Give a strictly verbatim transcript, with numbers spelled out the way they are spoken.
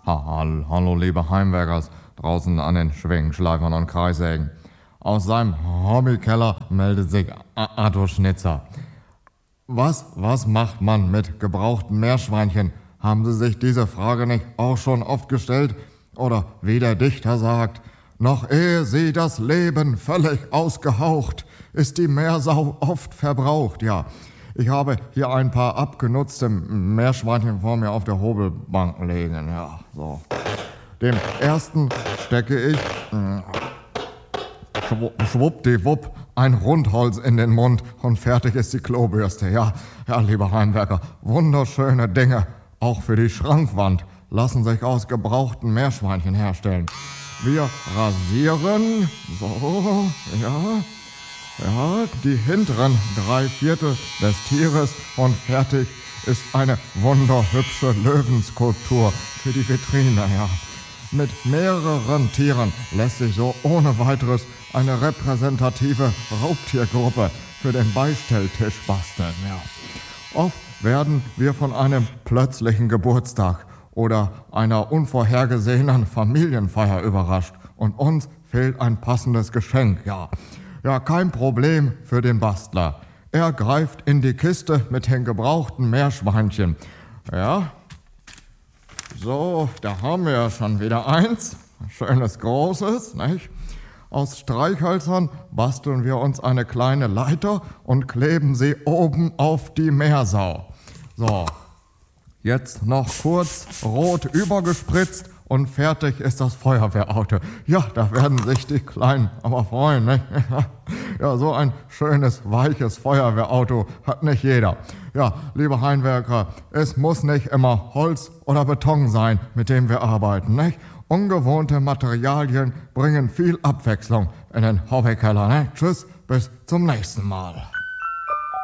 Ha, hallo liebe Heimwerkers draußen an den Schwingenschleifern und Kreissägen. Aus seinem Hobbykeller meldet sich Arthur Schnitzer. Was, was macht man mit gebrauchten Meerschweinchen? Haben Sie sich diese Frage nicht auch schon oft gestellt? Oder wie der Dichter sagt, noch ehe sie das Leben völlig ausgehaucht, ist die Meersau oft verbraucht. Ja, ich habe hier ein paar abgenutzte Meerschweinchen vor mir auf der Hobelbank liegen. Ja, so. Dem ersten stecke ich schwuppdiwupp ein Rundholz in den Mund und fertig ist die Klobürste. Ja, ja, liebe Heimwerker, wunderschöne Dinge, auch für die Schrankwand, lassen sich aus gebrauchten Meerschweinchen herstellen. Wir rasieren, so, ja, ja, die hinteren drei Viertel des Tieres und fertig ist eine wunderhübsche Löwenskulptur für die Vitrine, ja. Mit mehreren Tieren lässt sich so ohne weiteres eine repräsentative Raubtiergruppe für den Beistelltisch basteln, ja. Oft werden wir von einem plötzlichen Geburtstag oder einer unvorhergesehenen Familienfeier überrascht und uns fehlt ein passendes Geschenk, ja. Ja, kein Problem für den Bastler. Er greift in die Kiste mit den gebrauchten Meerschweinchen. Ja, so, da haben wir ja schon wieder eins. Schönes Großes, nicht? Aus Streichhölzern basteln wir uns eine kleine Leiter und kleben sie oben auf die Meersau. So, jetzt noch kurz rot übergespritzt und fertig ist das Feuerwehrauto. Ja, da werden sich die Kleinen aber freuen, ne? Ja, so ein schönes, weiches Feuerwehrauto hat nicht jeder. Ja, liebe Heimwerker, es muss nicht immer Holz oder Beton sein, mit dem wir arbeiten, nicht? Ungewohnte Materialien bringen viel Abwechslung in den Hobbykeller, ne? Tschüss, bis zum nächsten Mal.